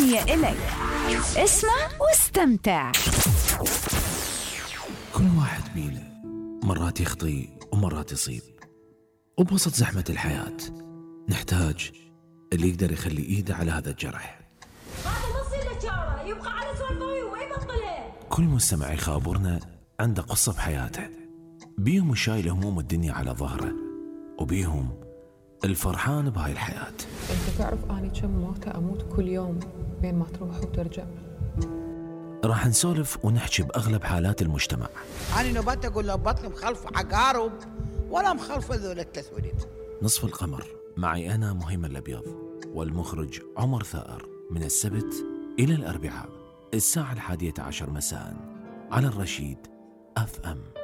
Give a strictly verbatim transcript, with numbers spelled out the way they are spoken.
الأغنية إلك. اسمع واستمتع. كل واحد بينا مرات يخطي ومرات يصيب، وبوسط زحمة الحياة نحتاج اللي يقدر يخلي إيده على هذا الجرح. هذا نص الاشاره يبقى على سوالفه ويبطلها. كل مستمع يخابرنا عنده قصة بحياته، بيهم الشايل هموم الدنيا على ظهره، وبيهم الفرحان بهاي الحياة. انت تعرف اني كم موتة اموت كل يوم بين ما تروح وترجع. راح نسولف ونحكي بأغلب حالات المجتمع. أنا نبات أقول له بطني مخلف عقارب ولا مخلف ذول التسويلات. نصف القمر معي أنا مهيمن الأبيض، والمخرج عمر ثائر، من السبت إلى الأربعاء الساعة الحادية عشر مساء على الرشيد أف أم.